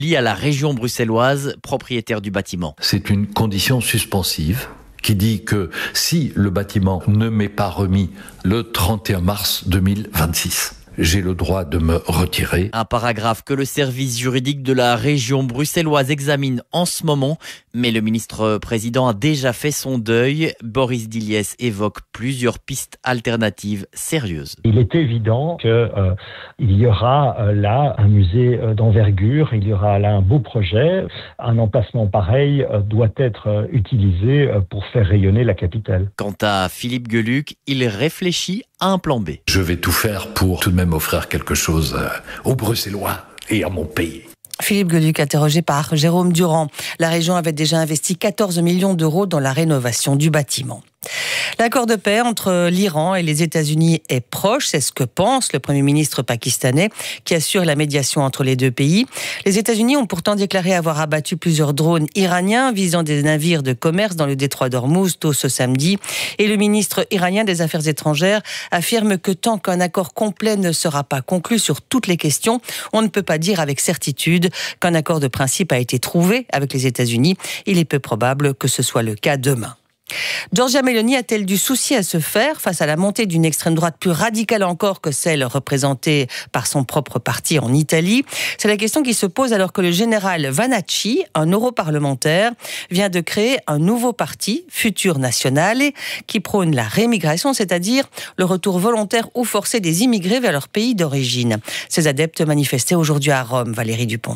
lié à la région bruxelloise, propriétaire du bâtiment. C'est une condition suspensive qui dit que si le bâtiment ne m'est pas remis le 31 mars 2026, j'ai le droit de me retirer. Un paragraphe que le service juridique de la région bruxelloise examine en ce moment, mais le ministre-président a déjà fait son deuil. Boris Diliès évoque plusieurs pistes alternatives sérieuses. Il est évident qu'il y aura là un musée d'envergure, il y aura là un beau projet. Un emplacement pareil doit être utilisé pour faire rayonner la capitale. Quant à Philippe Geluck, il réfléchit à un plan B. Je vais tout faire pour tout de même offrir quelque chose aux Bruxellois et à mon pays. Philippe Geluck, interrogé par Jérôme Durand. La région avait déjà investi 14 millions d'euros dans la rénovation du bâtiment. L'accord de paix entre l'Iran et les États-Unis est proche, c'est ce que pense le Premier ministre pakistanais qui assure la médiation entre les deux pays. Les États-Unis ont pourtant déclaré avoir abattu plusieurs drones iraniens visant des navires de commerce dans le détroit d'Ormuz tôt ce samedi. Et le ministre iranien des Affaires étrangères affirme que tant qu'un accord complet ne sera pas conclu sur toutes les questions, on ne peut pas dire avec certitude qu'un accord de principe a été trouvé avec les États-Unis. Il est peu probable que ce soit le cas demain. Giorgia Meloni a-t-elle du souci à se faire face à la montée d'une extrême droite plus radicale encore que celle représentée par son propre parti en Italie? C'est la question qui se pose alors que le général Vanacci, un europarlementaire, vient de créer un nouveau parti, Futur Nationale, qui prône la rémigration, c'est-à-dire le retour volontaire ou forcé des immigrés vers leur pays d'origine. Ses adeptes manifestaient aujourd'hui à Rome, Valérie Dupont.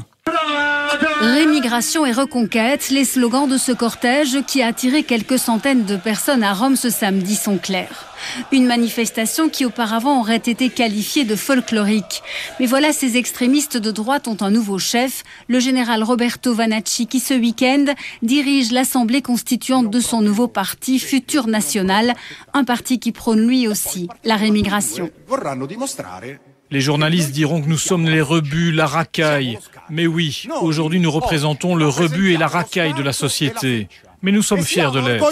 Rémigration et reconquête, les slogans de ce cortège qui a attiré quelques centaines de personnes à Rome ce samedi sont clairs. Une manifestation qui auparavant aurait été qualifiée de folklorique. Mais voilà, ces extrémistes de droite ont un nouveau chef, le général Roberto Vanacci, qui ce week-end dirige l'assemblée constituante de son nouveau parti, Futur National, un parti qui prône lui aussi la rémigration. Les journalistes diront que nous sommes les rebuts, la racaille. Mais oui, aujourd'hui nous représentons le rebut et la racaille de la société. Mais nous sommes fiers de l'être.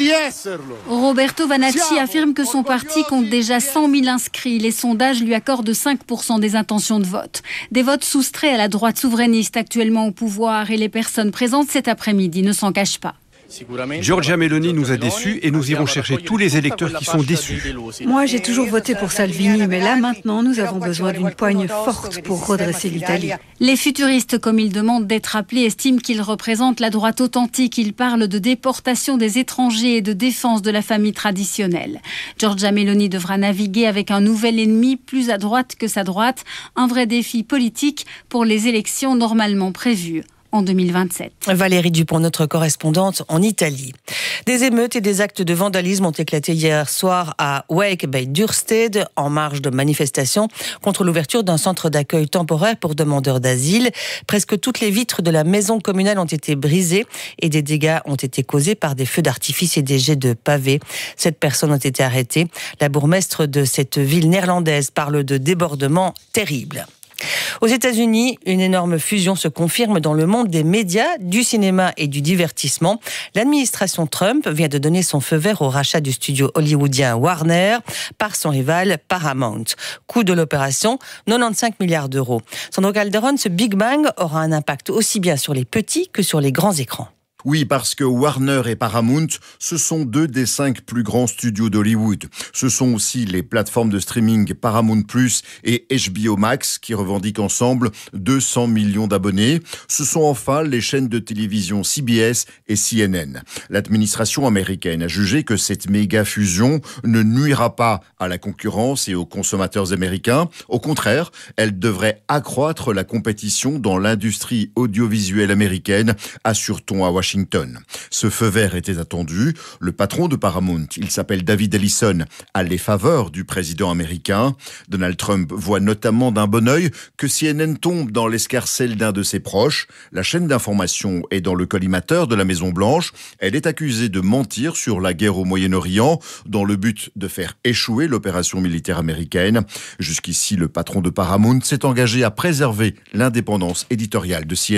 Roberto Vanacci affirme que son parti compte déjà 100 000 inscrits. Les sondages lui accordent 5% des intentions de vote. Des votes soustraits à la droite souverainiste actuellement au pouvoir et les personnes présentes cet après-midi ne s'en cachent pas. Giorgia Meloni nous a déçus et nous irons chercher tous les électeurs qui sont déçus. Moi, j'ai toujours voté pour Salvini, mais là, maintenant, nous avons besoin d'une poigne forte pour redresser l'Italie. Les futuristes, comme ils demandent d'être appelés, estiment qu'ils représentent la droite authentique. Ils parlent de déportation des étrangers et de défense de la famille traditionnelle. Giorgia Meloni devra naviguer avec un nouvel ennemi, plus à droite que sa droite. Un vrai défi politique pour les élections normalement prévues en 2027. Valérie Dupont, notre correspondante en Italie. Des émeutes et des actes de vandalisme ont éclaté hier soir à Wijk bij Duurstede en marge de manifestations contre l'ouverture d'un centre d'accueil temporaire pour demandeurs d'asile. Presque toutes les vitres de la maison communale ont été brisées et des dégâts ont été causés par des feux d'artifice et des jets de pavés. 7 personnes ont été arrêtées. La bourgmestre de cette ville néerlandaise parle de débordements terribles. Aux États-Unis, une énorme fusion se confirme dans le monde des médias, du cinéma et du divertissement. L'administration Trump vient de donner son feu vert au rachat du studio hollywoodien Warner par son rival Paramount. Coût de l'opération, 95 milliards d'euros. Sandro Calderon, ce Big Bang aura un impact aussi bien sur les petits que sur les grands écrans. Oui, parce que Warner et Paramount, ce sont 2 des 5 plus grands studios d'Hollywood. Ce sont aussi les plateformes de streaming Paramount Plus et HBO Max qui revendiquent ensemble 200 millions d'abonnés. Ce sont enfin les chaînes de télévision CBS et CNN. L'administration américaine a jugé que cette méga fusion ne nuira pas à la concurrence et aux consommateurs américains. Au contraire, elle devrait accroître la compétition dans l'industrie audiovisuelle américaine, assure-t-on à Washington. Ce feu vert était attendu. Le patron de Paramount, il s'appelle David Ellison, a les faveurs du président américain. Donald Trump voit notamment d'un bon œil que CNN tombe dans l'escarcelle d'un de ses proches. La chaîne d'information est dans le collimateur de la Maison-Blanche. Elle est accusée de mentir sur la guerre au Moyen-Orient dans le but de faire échouer l'opération militaire américaine. Jusqu'ici, le patron de Paramount s'est engagé à préserver l'indépendance éditoriale de CNN.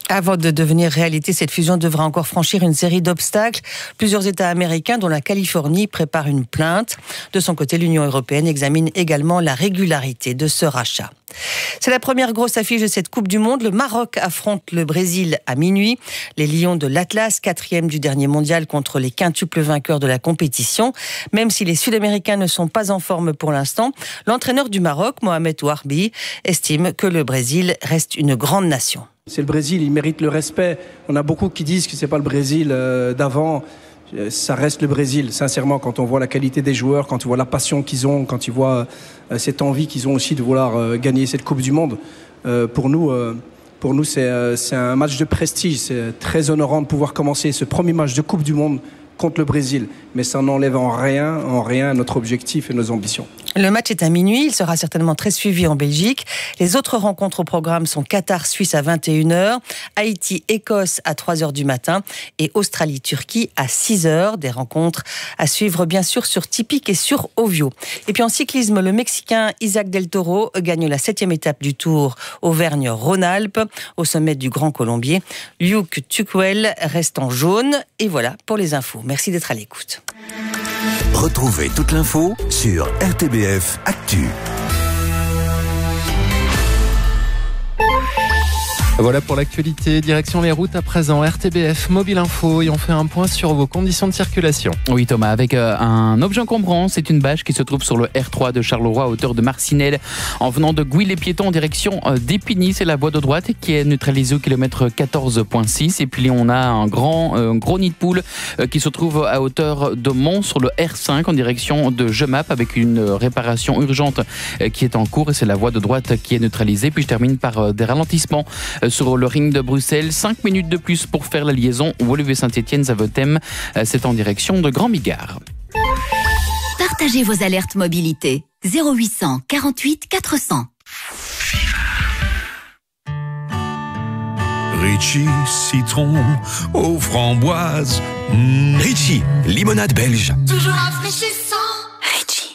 Avant de devenir réalité, cette fusion devra encore franchir une série d'obstacles. Plusieurs États américains, dont la Californie, préparent une plainte. De son côté, l'Union européenne examine également la régularité de ce rachat. C'est la première grosse affiche de cette Coupe du Monde. Le Maroc affronte le Brésil à minuit. Les Lions de l'Atlas, 4e du dernier mondial contre les quintuples vainqueurs de la compétition. Même si les Sud-Américains ne sont pas en forme pour l'instant, l'entraîneur du Maroc, Mohamed Ouarbi, estime que le Brésil reste une grande nation. C'est le Brésil, il mérite le respect. On a beaucoup qui disent que c'est pas le Brésil d'avant. Ça reste le Brésil, sincèrement, quand on voit la qualité des joueurs, quand on voit la passion qu'ils ont, quand on voit cette envie qu'ils ont aussi de vouloir gagner cette Coupe du Monde. Pour nous, c'est un match de prestige. C'est très honorant de pouvoir commencer ce premier match de Coupe du Monde contre le Brésil. Mais ça n'enlève en rien notre objectif et nos ambitions. Le match est à minuit, il sera certainement très suivi en Belgique. Les autres rencontres au programme sont Qatar-Suisse à 21h, Haïti-Écosse à 3h du matin et Australie-Turquie à 6h. Des rencontres à suivre bien sûr sur Tipic et sur Ovio. Et puis en cyclisme, le Mexicain Isaac Del Toro gagne la 7e étape du Tour Auvergne-Rhône-Alpes au sommet du Grand Colombier. Luke Tuquel reste en jaune. Et voilà pour les infos. Merci d'être à l'écoute. Retrouvez toute l'info sur RTBF Actu. Voilà pour l'actualité. Direction les routes à présent. RTBF Mobile Info et on fait un point sur vos conditions de circulation. Oui Thomas, avec un objet encombrant, c'est une bâche qui se trouve sur le R3 de Charleroi à hauteur de Marcinelle. En venant de Gouy-les-Piétons en direction d'Épigny, c'est la voie de droite qui est neutralisée au kilomètre 14.6. Et puis on a un gros nid de poule qui se trouve à hauteur de Mont sur le R5 en direction de Gemap avec une réparation urgente qui est en cours et c'est la voie de droite qui est neutralisée. Puis je termine par des ralentissements sur le ring de Bruxelles. 5 minutes de plus pour faire la liaison Woluwe-Saint-Étienne-Zaventem. C'est en direction de Grand Bigard. Partagez vos alertes mobilité. 0800 48 400. Ritchie, citron aux framboises. Ritchie, limonade belge. Toujours rafraîchissant. Ritchie.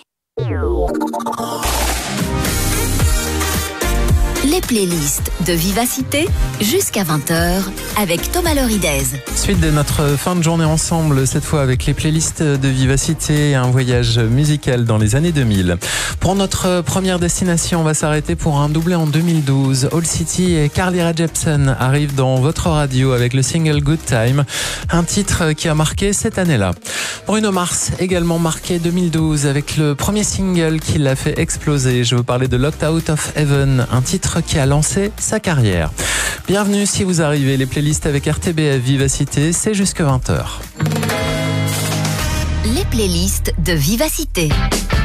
Les playlists de Vivacité jusqu'à 20h avec Thomas Loridez. Suite de notre fin de journée ensemble, cette fois avec les playlists de Vivacité et un voyage musical dans les années 2000. Pour notre première destination, on va s'arrêter pour un doublé en 2012. All City et Carly Rae Jepsen arrivent dans votre radio avec le single Good Time, un titre qui a marqué cette année-là. Bruno Mars également marqué 2012 avec le premier single qui l'a fait exploser. Je veux parler de Locked Out of Heaven, un titre qui a lancé sa carrière. Bienvenue si vous arrivez, les playlists avec RTBF Vivacité, c'est jusque 20h. Les playlists de Vivacité.